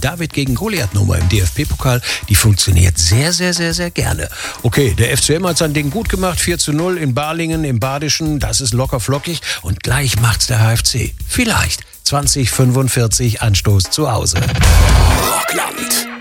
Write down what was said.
David gegen Goliath-Nummer im DFB-Pokal, die funktioniert sehr, sehr, sehr, sehr gerne. Okay, der FCM hat sein Ding gut gemacht, 4:0 in Balingen, im Badischen, das ist locker flockig und gleich macht's der HFC. Vielleicht 20:45 Anstoß zu Hause. Rockland.